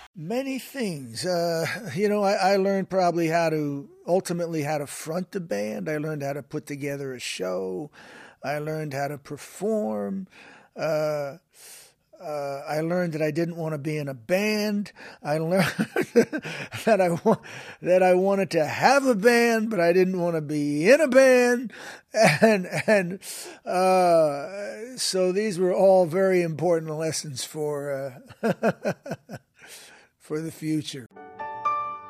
Many things. I learned probably ultimately how to front a band. I learned how to put together a show. I learned how to perform. Uh, I learned that I didn't want to be in a band. I learned that I wanted to have a band, but I didn't want to be in a band, and so these were all very important lessons for for the future.